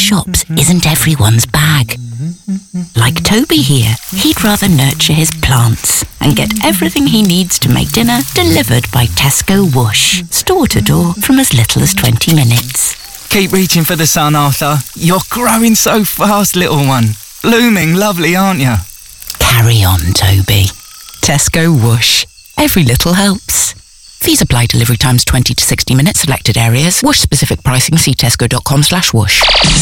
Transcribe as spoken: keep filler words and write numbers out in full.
shops isn't everyone's bag. Like Toby here, he'd rather nurture his plants and get everything he needs to make dinner delivered by Tesco Whoosh, store to door from as little as twenty minutes. Keep reaching for the sun, Arthur. You're growing so fast, little one. Blooming lovely, aren't you? Carry on, Toby. Tesco Whoosh. Every little helps. Fees apply. Delivery times twenty to sixty minutes. Selected areas. Whoosh specific pricing. See tesco dot com slash whoosh.